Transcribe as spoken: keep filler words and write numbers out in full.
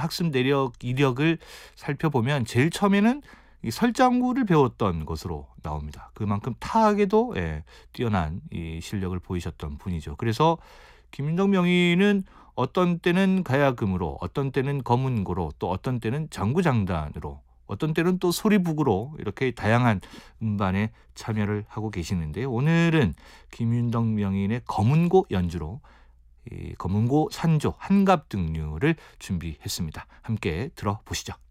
학습 내력, 이력을 살펴보면 제일 처음에는 이 설장구를 배웠던 것으로 나옵니다. 그만큼 타악에도 예, 뛰어난 이 실력을 보이셨던 분이죠. 그래서 김윤덕 명의는 어떤 때는 가야금으로, 어떤 때는 검은고로, 또 어떤 때는 장구장단으로, 어떤 때는 또 소리북으로 이렇게 다양한 음반에 참여를 하고 계시는데요. 오늘은 김윤덕 명인의 검은고 연주로 이 검은고 산조 한갑등류를 준비했습니다. 함께 들어보시죠.